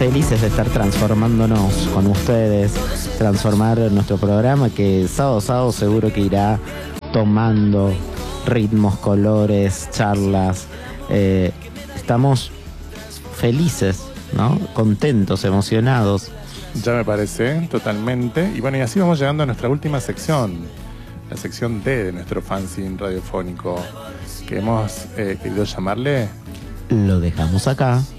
felices de estar transformándonos con ustedes, transformar nuestro programa que sábado a sábado seguro que irá tomando ritmos, colores, charlas. Estamos felices, ¿no? Contentos, emocionados. Ya me parece, totalmente. Y bueno, y así vamos llegando a nuestra última sección, la sección D de nuestro fanzine radiofónico, que hemos querido llamarle... Lo dejamos acá.